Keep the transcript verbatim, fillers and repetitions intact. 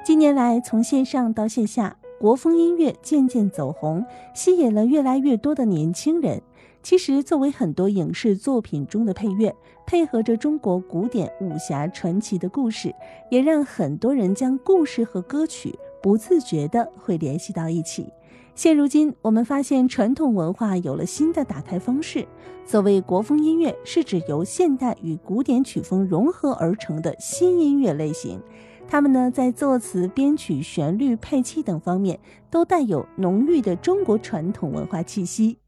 近年来，从线上到线下，国风音乐渐渐走红，吸引了越来越多的年轻人。其实，作为很多影视作品中的配乐，配合着中国古典武侠传奇的故事，也让很多人将故事和歌曲不自觉地会联系到一起。现如今，我们发现传统文化有了新的打开方式。所谓国风音乐，是指由现代与古典曲风融合而成的新音乐类型。它们呢，在作词、编曲、旋律、配器等方面，都带有浓郁的中国传统文化气息。